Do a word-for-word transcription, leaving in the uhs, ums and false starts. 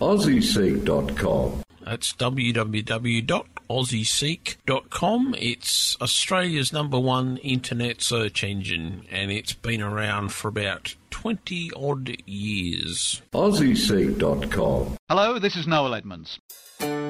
aussie seek dot com. That's w w w dot aussie seek dot com. It's Australia's number one internet search engine, and it's been around for about twenty odd years. aussie seek dot com. Hello, this is Noel Edmonds.